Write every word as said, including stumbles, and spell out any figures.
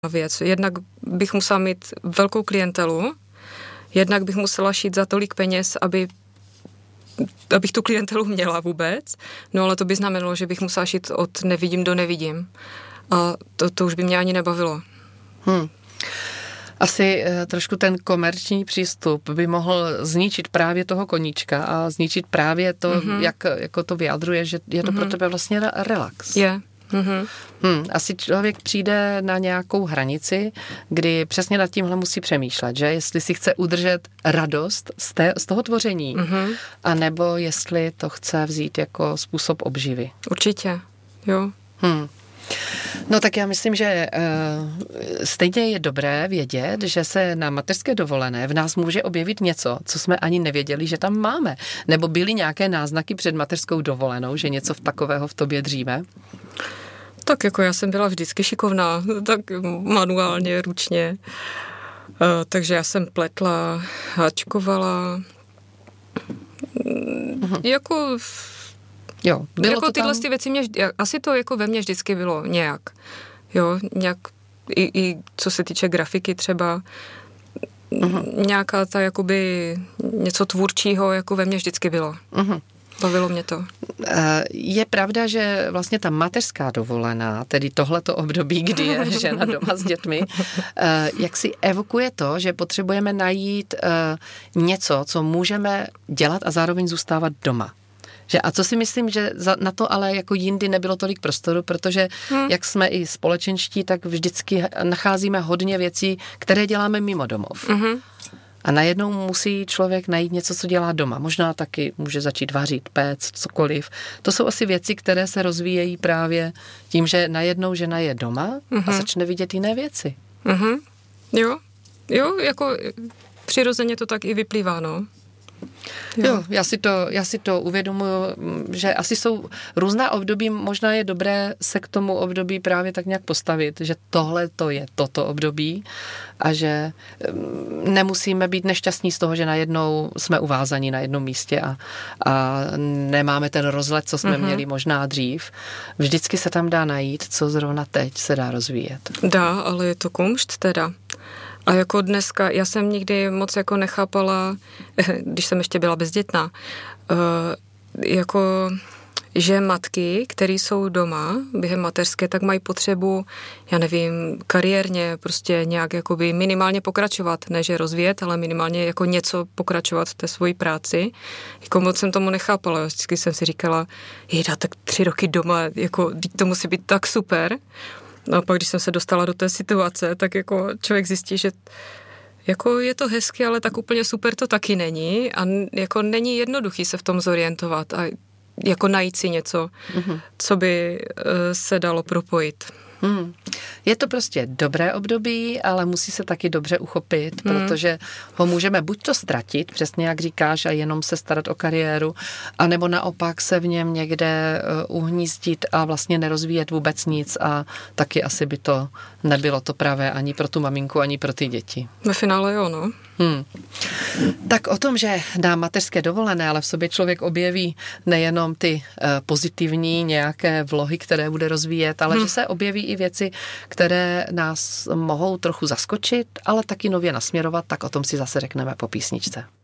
věc. Jednak bych musela mít velkou klientelu, jednak bych musela šít za tolik peněz, aby abych tu klientelu měla vůbec, no ale to by znamenalo, že bych musela šít od nevidím do nevidím. A to, to už by mě ani nebavilo. Hmm. Asi uh, trošku ten komerční přístup by mohl zničit právě toho koníčka a zničit právě to, mm-hmm. jak jako to vyjadruje, že je to mm-hmm. pro tebe vlastně relax. Je. Yeah. Mm-hmm. Hmm, asi člověk přijde na nějakou hranici, kdy přesně nad tímhle musí přemýšlet, že jestli si chce udržet radost z, té, z toho tvoření, mm-hmm. anebo jestli to chce vzít jako způsob obživy. Určitě, jo. Hmm. No tak já myslím, že uh, stejně je dobré vědět, že se na mateřské dovolené v nás může objevit něco, co jsme ani nevěděli, že tam máme. Nebo byly nějaké náznaky před mateřskou dovolenou, že něco v takového v tobě dříve? Tak jako já jsem byla vždycky šikovná, tak manuálně, ručně. Uh, takže já jsem pletla, háčkovala. Uh-huh. Jako... Jo, bylo jako to tyhle tam... ty věci mě, asi to jako ve mně vždycky bylo nějak, jo, nějak, i, i co se týče grafiky třeba, uh-huh. nějaká ta jakoby něco tvůrčího jako ve mně vždycky bylo. Uh-huh. Bavilo mě to. Je pravda, že vlastně ta mateřská dovolená, tedy tohleto období, kdy je žena doma s dětmi, jak si evokuje to, že potřebujeme najít něco, co můžeme dělat a zároveň zůstávat doma. Že a co si myslím, že za, na to ale jako jindy nebylo tolik prostoru, protože hmm. jak jsme i společenští, tak vždycky nacházíme hodně věcí, které děláme mimo domov. Hmm. A najednou musí člověk najít něco, co dělá doma. Možná taky může začít vařit, péct, cokoliv. To jsou asi věci, které se rozvíjejí právě tím, že najednou žena je doma hmm. a začne vidět jiné věci. Hmm. Jo, jo, jako přirozeně to tak i vyplývá, no. Jo, jo já, si to, já si to uvědomuji, že asi jsou různá období, možná je dobré se k tomu období právě tak nějak postavit, že tohle to je toto období a že nemusíme být nešťastní z toho, že najednou jsme uvázaní na jednom místě a, a nemáme ten rozlet, co jsme mm-hmm. měli možná dřív. Vždycky se tam dá najít, co zrovna teď se dá rozvíjet. Dá, ale je to kumšt teda. A jako dneska, já jsem nikdy moc jako nechápala, když jsem ještě byla bezdětná, jako, že matky, které jsou doma během mateřské, tak mají potřebu, já nevím, kariérně prostě nějak jakoby minimálně pokračovat, ne že rozvíjet, ale minimálně jako něco pokračovat v té svojí práci. Jako moc jsem tomu nechápala, vždycky jsem si říkala, jejda, tak tři roky doma, jako to musí být tak super. No a pak, když jsem se dostala do té situace, tak jako člověk zjistí, že jako je to hezky, ale tak úplně super to taky není a jako není jednoduchý se v tom zorientovat a jako najít si něco, mm-hmm. co by se dalo propojit. Hmm. Je to prostě dobré období, ale musí se taky dobře uchopit, hmm. protože ho můžeme buď to ztratit, přesně jak říkáš, a jenom se starat o kariéru, anebo naopak se v něm někde uhnízdit a vlastně nerozvíjet vůbec nic a taky asi by to nebylo to pravé ani pro tu maminku, ani pro ty děti. Ve finále jo, no. Hmm. Tak o tom, že na mateřské dovolené, ale v sobě člověk objeví nejenom ty uh, pozitivní nějaké vlohy, které bude rozvíjet, ale hmm. že se objeví i věci, které nás mohou trochu zaskočit, ale taky nově nasměrovat, tak o tom si zase řekneme po písničce.